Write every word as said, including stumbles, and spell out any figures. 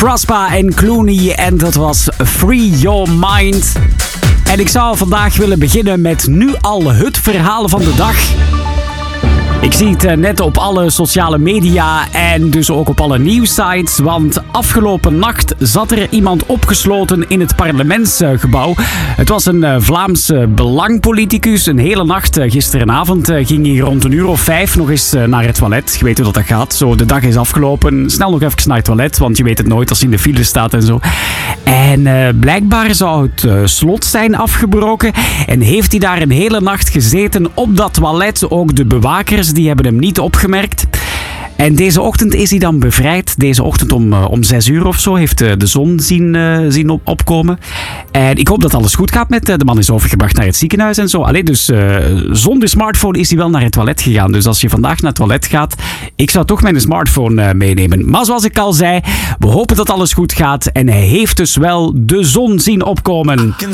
Kraspa en Clooney en dat was Free Your Mind. En ik zou vandaag willen beginnen met nu al het verhaal van de dag. Ik zie het net op alle sociale media en dus ook op alle nieuwssites. Want afgelopen nacht zat er iemand opgesloten in het parlementsgebouw. Het was een Vlaamse belangpoliticus. Een hele nacht gisterenavond ging hij rond een uur of vijf nog eens naar het toilet. Je weet hoe dat gaat. Zo, de dag is afgelopen. Snel nog even naar het toilet, want je weet het nooit als je in de file staat en zo. En uh, blijkbaar zou het uh, slot zijn afgebroken. En heeft hij daar een hele nacht gezeten op dat toilet. Ook de bewakers die hebben hem niet opgemerkt. En deze ochtend is hij dan bevrijd. Deze ochtend om, uh, om zes uur of zo heeft uh, de zon zien, uh, zien op, opkomen. En ik hoop dat alles goed gaat met uh, de man is overgebracht naar het ziekenhuis en zo. Allee, dus uh, zonder smartphone is hij wel naar het toilet gegaan. Dus als je vandaag naar het toilet gaat, ik zou toch mijn smartphone uh, meenemen. Maar zoals ik al zei, we hopen dat alles goed gaat. En hij heeft dus wel de zon zien opkomen.